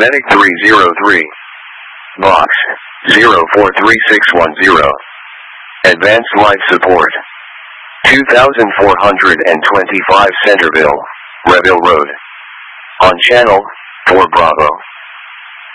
Medic 303. Box 043610. Advanced Life Support. 2425 Centerville, Reville Road. On channel 4 Bravo.